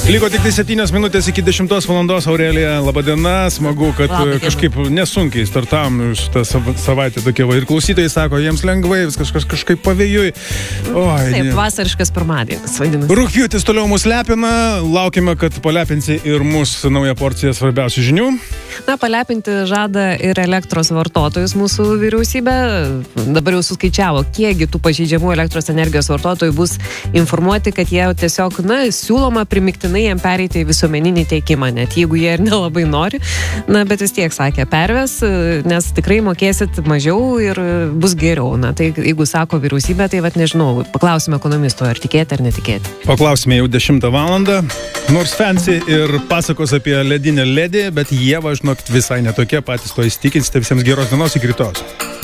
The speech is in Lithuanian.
Liko tik tai 7 minutės iki 10 valandos, Aurelija, labadiena, smagu, kad kažkaip nesunkiai startavom šitą savaitę tokie va. Ir klausytojai sako, jiems lengvai, viskas kažkaip pavėjui. Taip, vasariškas pirmadienis, vadinasi. Rugpjūtis toliau mus lepina, laukime, kad palepinsi ir mūsų naują porciją svarbiausių žinių. Na, palepinti žada ir elektros vartotojus mūsų vyriausybė. Dabar jau suskaičiavo, kiekgi tų pažeidžiamų elektros energijos vartotojų bus informuoti, kad jie tiesiog, siūloma primiktinai jiem pereiti į visuomeninį teikimą, net jeigu jie ir nelabai nori. Bet vis tiek sakė, perves, nes tikrai mokėsit mažiau ir bus geriau. Tai jeigu sako vyriausybė, tai nežinau, paklausime ekonomisto, ar tikėti ar netikėti. Paklausime jau 10 valandą. Nors fancy ir pasakos apie ledinę ledį, bet Ieva, žinok, visai netokia, patys to įstikinsite. Visiems geros dienos, iki rytojus.